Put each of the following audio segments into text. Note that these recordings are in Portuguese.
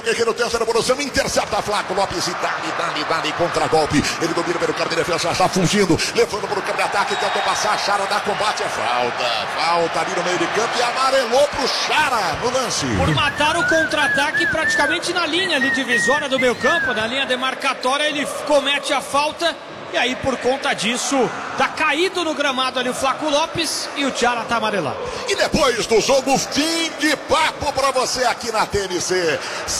Guerreiro tem essa revolução, intercepta Flaco Lopes e dá-lhe contra-golpe. Ele domina pelo campo de defesa, já está fugindo, levando para o campo de ataque, tentou passar, Chara dá combate, é falta ali no meio de campo e amarelou para o Chara no lance. Por matar o contra-ataque praticamente na linha ali divisória do meio campo, na linha demarcatória, ele comete a falta. E aí, por conta disso, tá caído no gramado ali o Flaco Lopes e o Chara tá amarelado. E depois do jogo, fim de papo para você aqui na TNC.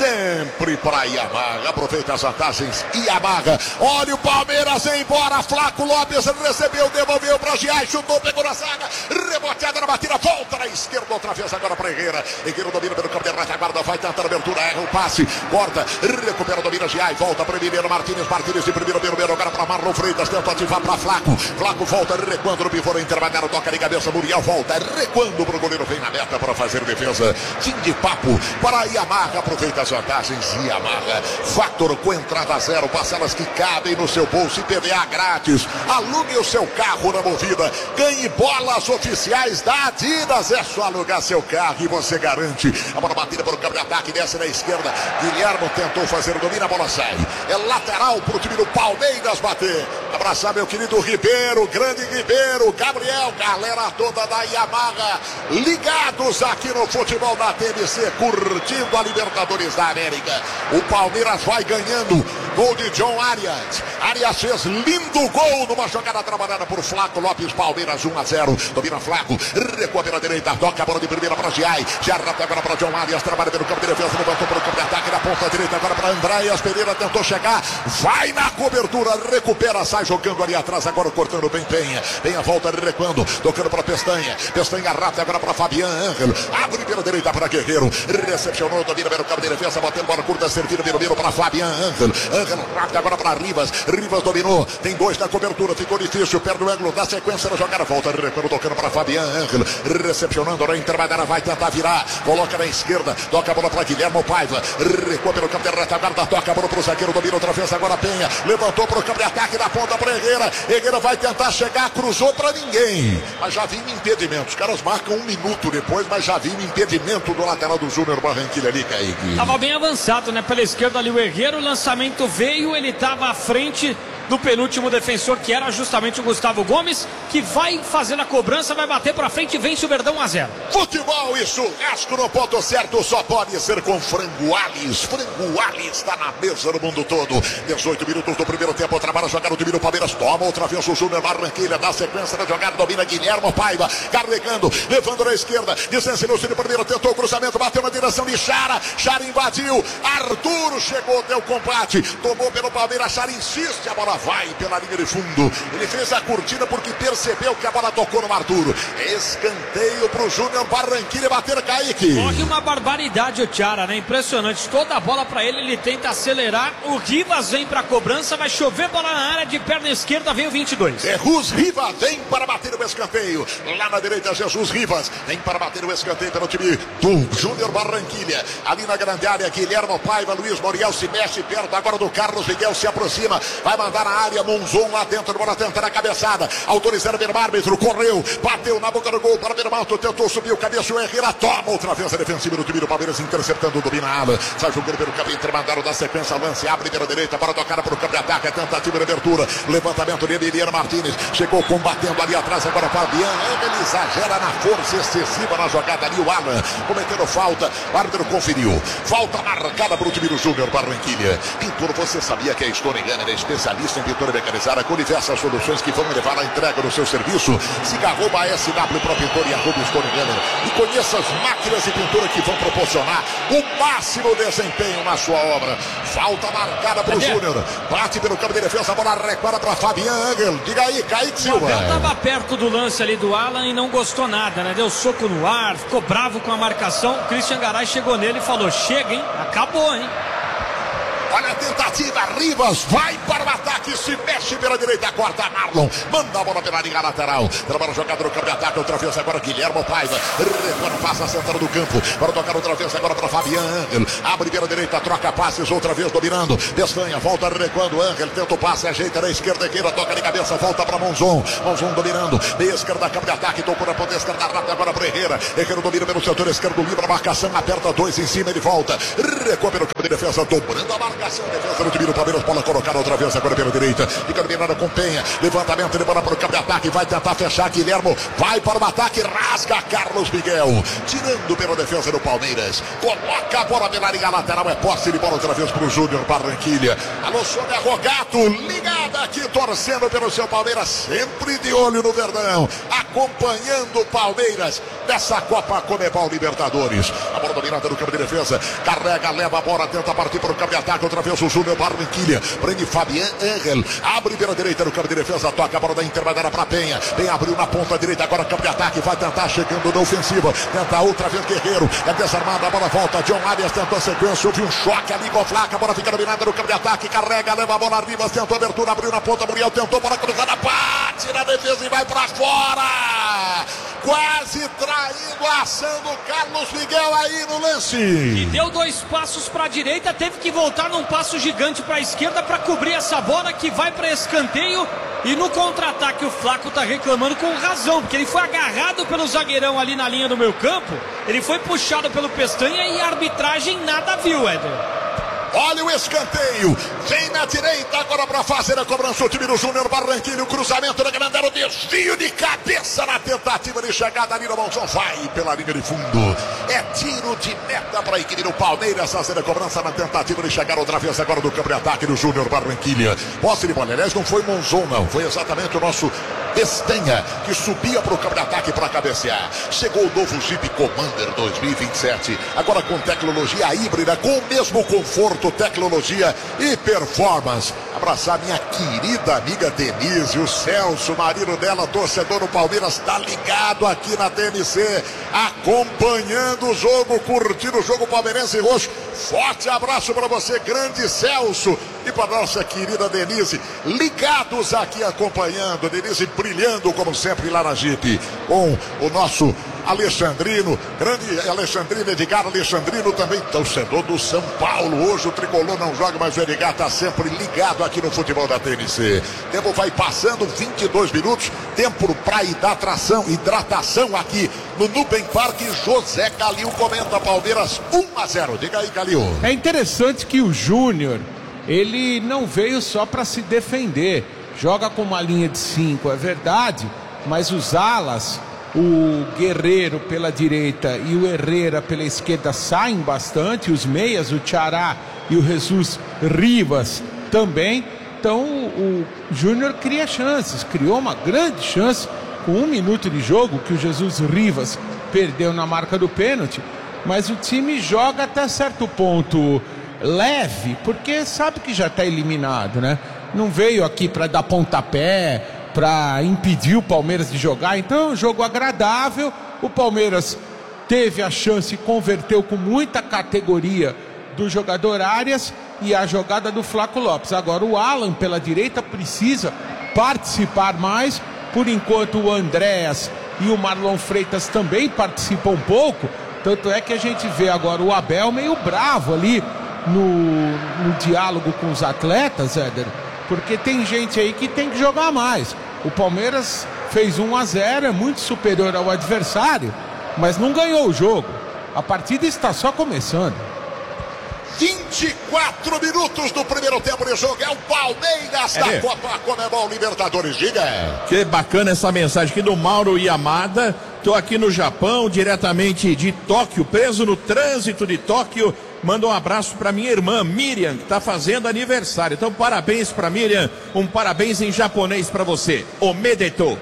Sempre para Yamaha. Aproveita as vantagens. Yamaha. Olha o Palmeiras embora. Flaco Lopes recebeu, devolveu para Giai, chutou, pegou na zaga. Reboteada na batida, volta na esquerda, outra vez agora para Herrera. Herrera domina pelo campo de retaguarda, vai tentar a abertura, erra o passe, corta, recupera, domina Giai, volta para Emiliano Martínez de primeiro, agora para Marlon Freitas, tenta ativar para Flaco. Flaco volta, recuando no pivô, intermediário, toca de cabeça, Muriel volta, recuando para o goleiro, vem na meta para fazer defesa. Fim de papo para Yamaha, aproveita as vantagens. Yamaha, Fator com entrada zero, parcelas que cabem no seu bolso e PVA grátis. Alugue o seu carro na Movida, ganhe bolas oficiais da Adidas. É só alugar seu carro e você garante. A bola batida para o campo de ataque, desce na esquerda. Guilherme tentou fazer o domínio, a bola sai. É lateral para o time do Palmeiras bater. Abraçar meu querido Ribeiro, grande Ribeiro, Gabriel, galera toda da Yamaha, ligados aqui no futebol da TNC, curtindo a Libertadores da América. O Palmeiras vai ganhando. Gol de John Arias. Arias fez lindo gol numa jogada trabalhada por Flaco Lopes. Palmeiras 1-0. Domina Flaco. Recua pela direita. Toca a bola de primeira para Giai. Gerra até agora para John Arias. Trabalha pelo campo de defesa. Levantou para o campo de ataque. Na ponta direita agora para Andréas Pereira. Tentou chegar. Vai na cobertura. Recupera. Sai jogando ali atrás. Agora cortando bem Penha. Penha volta recuando. Tocando para Pestanha. Pestanha rata agora para Fabian Ángel. Abre pela direita para Guerreiro. Recepcionou. Domina pelo campo de defesa. Batendo bola curta. Servindo pelo para Fabian Ángel. Agora para Rivas. Rivas dominou. Tem dois na cobertura. Ficou difícil. Perde o ângulo da sequência da jogada. Volta. Recuando, tocando para Fabian Ángel. Recepcionando na intermediária. Vai tentar virar. Coloca na esquerda. Toca a bola para Guilherme Paiva. Recua pelo campo de retaguarda. Toca a bola para o zagueiro. Domina outra vez agora Penha. Levantou para o campo de ataque da ponta para Herrera. Herrera vai tentar chegar. Cruzou para ninguém. Mas já vinha impedimento. Os caras marcam 1 minuto depois, mas já vinha impedimento do lateral do Júnior Barranquilla ali, Kaique. Tava bem avançado, né? Pela esquerda ali o Herrera. O lançamento veio. Ele estava à frente do penúltimo defensor, que era justamente o Gustavo Gomes, que vai fazer a cobrança, vai bater pra frente e vence o Verdão 1-0. Futebol e churrasco no ponto certo só pode ser com Frango Alis. Frango Alis está na mesa no mundo todo. 18 minutos do primeiro tempo, trabalha a jogada do time do Palmeiras, toma outra vez o Júnior Barranquilla, dá sequência da jogada, domina Guilherme Paiva, carregando, levando na esquerda, distância no primeiro, tentou o cruzamento, bateu na direção de Chara, Chara invadiu, Arturo chegou, deu combate, tomou pelo Palmeiras, Chara insiste, a bola vai pela linha de fundo. Ele fez a curtida porque percebeu que a bola tocou no Arturo. Escanteio pro Júnior Barranquilla bater, Kaique. Corre uma barbaridade o Chara, né? Impressionante. Toda a bola pra ele, ele tenta acelerar. O Rivas vem pra cobrança, vai chover bola na área, de perna esquerda vem o 22. Jesus Rivas vem para bater o escanteio. Lá na direita, Jesus Rivas vem para bater o escanteio pelo time do Júnior Barranquilla. Ali na grande área, Guilherme Paiva, Luiz Moriel se mexe perto agora do Carlos Miguel, se aproxima, vai mandar na área, Monzon lá dentro, bora tentar a cabeçada, autorizando o árbitro, correu, bateu na boca do gol para Bermalto, tentou subir o cabeça, o Herrera toma outra vez a defensiva do time do Palmeiras, interceptando, domina a ala, sai jogando pelo campo intermediário da sequência, lance, abre pela direita para tocar para o campo de ataque, tentativa de abertura, levantamento de Emiliano Martínez, chegou combatendo ali atrás, agora Fabian, ele exagera na força excessiva na jogada ali, o Alan, cometendo falta, o árbitro conferiu, falta marcada para o time do Júnior Barranquilla. Pintor, você sabia que a Stone Gunner é especialista em pintura mecanizada com diversas soluções que vão levar à entrega do seu serviço? Siga @SW Pro Pintor e @Stone Gunner e conheça as máquinas de pintura que vão proporcionar o máximo desempenho na sua obra. Falta marcada para o Júnior, bate pelo campo de defesa, a bola recuada para Fabian Ángel. Diga aí, Kaique Silva. O Abel estava perto do lance ali do Alan e não gostou nada, né? Deu soco no ar, ficou bravo com a marcação. Christian Garay chegou nele e falou: chega, hein? Acabou, hein? Olha a tentativa, Rivas vai para o ataque, se mexe pela direita, corta Marlon, manda a bola pela linha lateral, trabalha o jogador no campo de ataque, outra vez agora Guilherme Paiva, retorna, passa a central do campo, para tocar outra vez agora para Fabian Angel, abre pela direita, troca passes, outra vez dominando, Pestanha, volta recuando, Angel tenta o passe, ajeita na esquerda, toca de cabeça, volta para Monzon dominando, meia esquerda, campo de ataque, tocou na ponta esquerda, rápida agora para Herrera domina pelo setor esquerdo, livre a marcação, aperta 2 em cima, ele volta, recua pelo campo de defesa, dobrando a marcação, defesa do time do Palmeiras, bola colocada outra vez agora pela direita, fica dominada com Penha, levantamento, ele bola para o campo de ataque, vai tentar fechar, Guilherme vai para o ataque, rasga Carlos Miguel, tirando pela defesa do Palmeiras, coloca a bola pela linha lateral, é posse de bola outra vez para o Júnior Barranquilha, alô Sônia Rogato, ligada aqui, torcendo pelo seu Palmeiras, sempre de olho no Verdão, acompanhando o Palmeiras nessa Copa Conmebol Libertadores, a bola dominada no campo de defesa, carrega, leva a bola, tenta partir para o campo de ataque, outra vez o Júnior Barranquilha, prende Fabian Angel, abre pela direita no campo de defesa, toca a bola da intermediária para Penha, Penha abriu na ponta direita, agora campo de ataque, vai tentar chegando na ofensiva, tenta outra vez Guerreiro, é desarmada, a bola volta, John Arias tentou a sequência, houve um choque ali com Flaca, a bola fica dominada no campo de ataque, carrega, leva a bola, Rivas tentou a abertura, abriu na ponta, Muriel tentou, bola cruzada, bate na defesa e vai para fora, quase traindo a ação do Carlos Miguel aí no lance. E deu 2 passos para a direita, teve que voltar num passo gigante para a esquerda para cobrir essa bola que vai para escanteio. E no contra-ataque o Flaco tá reclamando com razão, porque ele foi agarrado pelo zagueirão ali na linha do meio campo, ele foi puxado pelo Pestanha e a arbitragem nada viu, Éder. Olha o escanteio, vem na direita agora para fazer a cobrança o time do Júnior Barranquilla, o cruzamento da Grandela, o desvio de cabeça na tentativa de chegada ali no Monzon, vai pela linha de fundo, é tiro de meta para a equipe do Palmeiras fazer a cobrança na tentativa de chegar outra vez agora do campo de ataque do Júnior Barranquilla, posse de bola, aliás não foi Monzon não, foi exatamente o nosso Pestanha que subia para o campo de ataque para cabecear, chegou o novo Jeep Commander 2027, agora com tecnologia híbrida, com o mesmo conforto, tecnologia e performance. Abraçar minha querida amiga Denise, o Celso, marido dela, torcedor do Palmeiras, tá ligado aqui na TNC, acompanhando o jogo, curtindo o jogo palmeirense e roxo. Forte abraço para você, grande Celso, e para nossa querida Denise, ligados aqui acompanhando, Denise brilhando como sempre lá na Jeep, com o nosso Alexandrino, grande Alexandrino, Edgar Alexandrino, também torcedor do São Paulo. Hoje o tricolor não joga, mas o Edgar está sempre ligado aqui no futebol da TNC. Tempo vai passando, 22 minutos, tempo para hidratação aqui no Nubank Park. José Calil comenta Palmeiras 1-0. Diga aí, Calil. É interessante que o Júnior, ele não veio só para se defender, joga com uma linha de 5, é verdade, mas os alas, o Guerreiro pela direita e o Herrera pela esquerda saem bastante, os meias, o Tchará e o Jesus Rivas também. Então o Júnior cria chances, criou uma grande chance com 1 minuto de jogo que o Jesus Rivas perdeu na marca do pênalti, mas o time joga até certo ponto leve, porque sabe que já está eliminado, né? Não veio aqui para dar pontapé, para impedir o Palmeiras de jogar. Então é um jogo agradável, o Palmeiras teve a chance e converteu com muita categoria do jogador Arias e a jogada do Flaco Lopes. Agora o Alan pela direita precisa participar mais, por enquanto o Andréas e o Marlon Freitas também participam um pouco, tanto é que a gente vê agora o Abel meio bravo ali no diálogo com os atletas, Éder, porque tem gente aí que tem que jogar mais. O Palmeiras fez 1-0, é muito superior ao adversário, mas não ganhou o jogo. A partida está só começando. 24 minutos do primeiro tempo de jogo, é o Palmeiras da Copa Conmebol Libertadores. Diga. Que bacana essa mensagem aqui do Mauro Yamada. Tô aqui no Japão, diretamente de Tóquio, preso no trânsito de Tóquio. Manda um abraço para minha irmã Miriam, que está fazendo aniversário. Então parabéns para Miriam, um parabéns em japonês para você. Omedetou.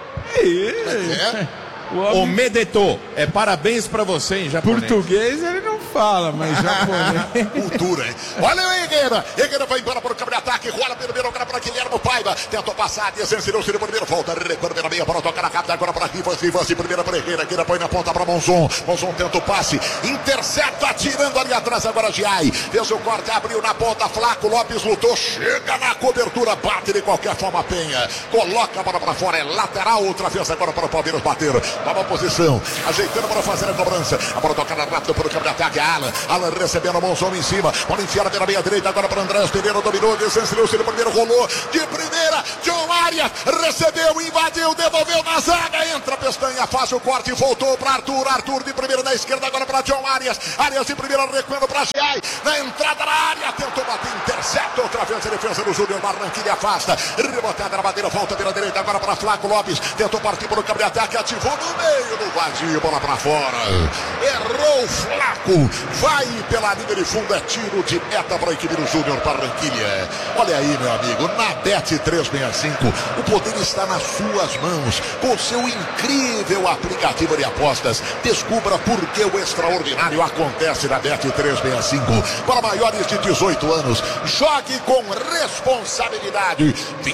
O homem... Omedetou. É parabéns para você em japonês. Português ele não não fala, mas japonês. Cultura, hein? Olha o Higueira. Higueira vai embora para o campo de ataque. Rola primeiro agora para Guilherme Paiva. Tentou passar, desensinou, se primeiro. Volta, recuando pela meia para tocar na rápida. Agora para Rivas. Primeira para Higueira. Higueira põe na ponta para Monzon. Monzon tenta o passe. Intercepta, tirando ali atrás agora Giai. Fez o corte, abriu na ponta. Flaco Lopes lutou. Chega na cobertura. Bate de qualquer forma Penha. Coloca a bola para fora. É lateral. Outra vez agora para o Palmeiras bater. Toma posição. Ajeitando para fazer a cobrança. A bola tocada rápido para o campo de ataque. Alan recebendo o Monzon em cima. Bola enfiada pela meia direita. Agora para Andrés Pereira. Dominou. Desensinou. Se primeiro rolou. De primeira. John Arias. Recebeu. Invadiu. Devolveu na zaga. Entra Pestanha. Faz o corte. Voltou para Arthur. Arthur de primeira na esquerda. Agora para John Arias. Arias de primeira. Recuando para Giai. Na entrada da área. Tentou bater. Intercepta. Outra vez a defesa do Júnior Barranquilla. Afasta. Rebotada na bandeira. Volta pela direita. Agora para Flaco Lopes. Tentou partir para o campo de ataque. Ativou no meio do vazio. Bola para fora. Errou o Flaco. Vai pela linha de fundo. É tiro de meta para a equipe do Júnior Barranquilla. Olha aí, meu amigo. Na Bet365. O poder está nas suas mãos. Com o seu incrível aplicativo de apostas. Descubra por que o extraordinário acontece na Bet365. Para maiores de 18 anos. Jogue com responsabilidade.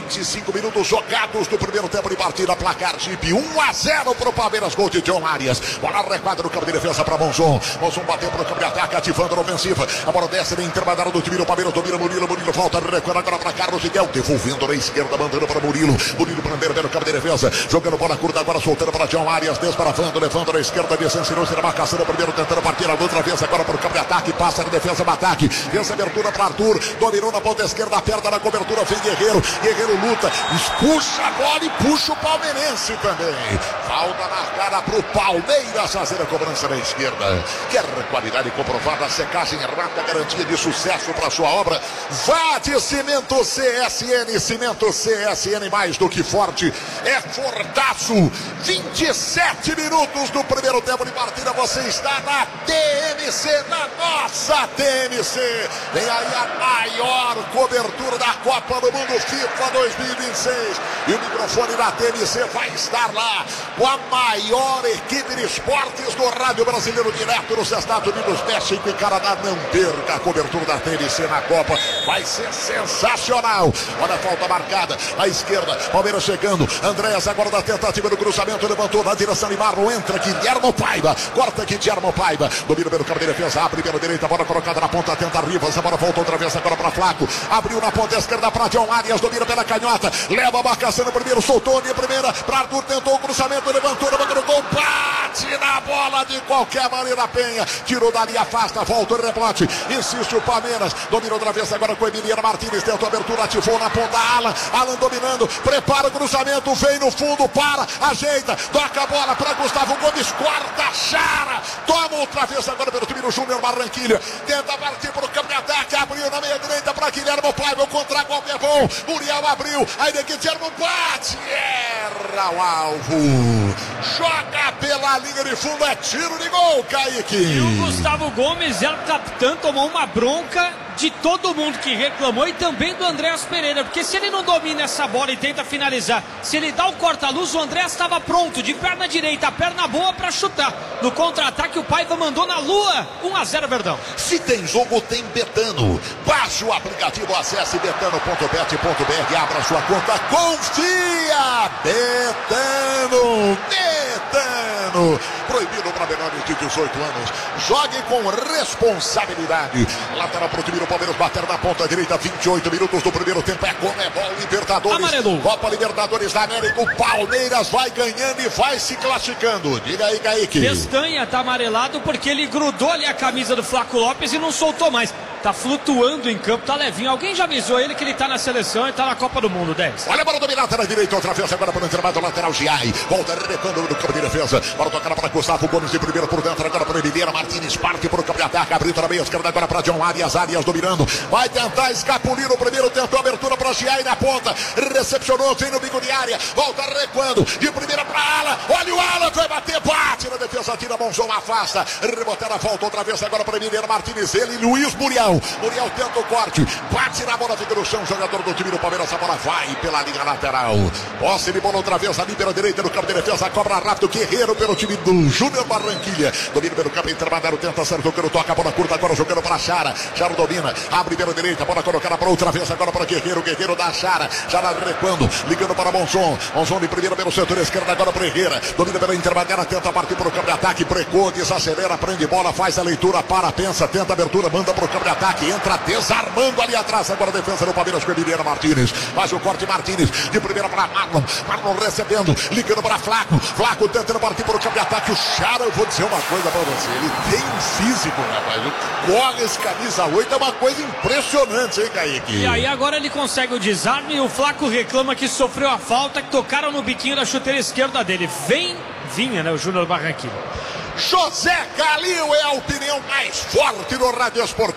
25 minutos jogados do primeiro tempo de partida. Placar Jeep 1-0 para o Palmeiras. Gol de John Arias. Bola recuada no campo de defesa para Monzon. Monzon bateu para o campo de ataque, ativando a ofensiva. A bola desce na intermediária do time. O Palmeiras domina Murilo. Murilo volta, recuando agora para Carlos Miguel. Devolvendo na esquerda, mandando para Murilo. Murilo primeiro pelo campo de defesa. Jogando bola curta agora, soltando para John Arias. Desparavando, levando na esquerda. Desensinou, será marcação no primeiro, tentando partir a outra vez agora para o campo de ataque. Passa na defesa, ataque. Fez abertura para Arthur. Dominou na ponta esquerda, aperta na cobertura. Vem Guerreiro. Guerreiro luta. Puxa a bola e puxa o palmeirense também. Falta marcada para o Palmeiras fazer a cobrança na esquerda. Quer qualidade comprovada, secagem rápida, garantia de sucesso para sua obra? Vá de Cimento CSN. Cimento CSN, mais do que forte, é fortaço. 27 minutos do primeiro tempo de partida. Você está na TMC, na nossa TMC. Vem aí a maior cobertura da Copa do Mundo FIFA 2026. E o microfone da TMC vai estar lá com a maior equipe de esportes do rádio brasileiro, direto nos Estados Unidos, México e Canadá. Não perca a cobertura da TMC na Copa. Vai ser sensacional. Olha a falta marcada à esquerda. Palmeiras chegando. Andréas agora da tentativa do cruzamento. Levantou na direção de Marlon. Entra Guilherme Paiva. Corta aqui Guilherme Paiva. Domina pelo campo de defesa. Abre pela direita. Bola colocada na ponta. Tenta Rivas. A bola volta outra vez agora para Flaco. Abriu na ponta esquerda para John Arias. Domina pela canhota. Leva a marcação no primeiro. Soltou de primeira para Arthur. Tentou o cruzamento. Levantou. Levantou o gol. Bate na bola de qualquer maneira. Penha. Tirou dali. Afasta. Volta o rebote. Insiste o Palmeiras. Domina outra vez agora com Emiliano Martins. Tentou a abertura. Ativou na ponta. Alan dominando. Prepara o cruzamento. Vem no fundo. Para. Ajeita. Toca a bola para Gustavo Gomes. Corta. Chara. Toma outra vez agora pelo time do Júnior Barranquilla. Tenta partir para o campo de ataque. Abriu na meia direita para Guilherme Paiva. O contra-golpe é bom. Muriel abriu. Aí de Guilherme bate. Erra o alvo. Joga pela linha de fundo. É tiro de gol, Kaique. E o Gustavo Gomes, o capitão, tomou uma bronca de todo mundo que reclamou e também do Andrés Pereira, porque se ele não domina essa bola e tenta finalizar, se ele dá o corta-luz, o Andrés estava pronto, de perna direita, perna boa para chutar. No contra-ataque o Paiva mandou na lua. 1-0 Verdão. Se tem jogo, tem Betano. Baixe o aplicativo, acesse betano.bet.br, abra sua conta, confia. Betano. Betano. Proibido para menores de 18 anos. Jogue com responsabilidade. Lateral pro time do Palmeiras, bater na ponta direita. 28 minutos do primeiro tempo. É Conmebol Libertadores. Amarelo. Copa Libertadores da América. O Palmeiras vai ganhando e vai se classificando. Diga aí, Kaique. Pestanha tá amarelado porque ele grudou ali a camisa do Flaco Lopes e não soltou mais. Tá flutuando em campo, tá levinho. Alguém já avisou ele que ele tá na seleção e tá na Copa do Mundo, 10. Olha a bola dominada na direita, outra vez agora para o intervalo lateral Giai. Volta recuando no campo de defesa. Bola tocada para Gustavo Gomes de primeiro por dentro, agora para o Emiliano Martins. Parte para o campo de ataque, abriu na meia esquerda agora para John Arias. Arias dominando. Vai tentar escapulir no primeiro, tentou abertura para Giai na ponta. Recepcionou, vem no bico de área. Volta recuando de primeira para Alan. Olha o Alan, vai bater, bate na defesa, tira Monzon, afasta. Rebotada, volta outra vez agora para Emiliano Martins. Ele e Luiz Muriel. Muriel. Muriel tenta o corte, bate na bola, fica no chão, jogador do time do Palmeiras, a bola vai pela linha lateral. Posse de bola outra vez ali pela direita, no campo de defesa, cobra rápido, Guerreiro pelo time do Júnior Barranquilha. Domina pelo campo intermediário, tenta acertar o toca a bola curta, agora jogando para Chara. Chara domina, abre pela direita, bola colocada para outra vez, agora para Guerreiro. Guerreiro da Chara, Chara recuando, ligando para Monzon. Monzon de primeira pelo setor esquerdo, agora para Herrera. Domina pela intermediária, tenta partir para o campo de ataque, precou, desacelera, prende bola, faz a leitura, pensa, tenta abertura, manda para o campo de ataque, entra desarmando ali atrás, agora a defesa do Palmeiras com Emiliano Martínez. Faz o corte Martínez, de primeira para Marlon. Marlon recebendo, ligando para Flaco. Flaco tentando partir para o campo de ataque. O Chara, eu vou dizer uma coisa para você, ele tem um físico, rapaz. Corre esse camisa 8, é uma coisa impressionante, hein, Kaique? E aí agora ele consegue o desarme e o Flaco reclama que sofreu a falta, que tocaram no biquinho da chuteira esquerda dele. Vinha, né, o Júnior Barranquilla. José Calil é a opinião mais forte no Rádio Esportivo.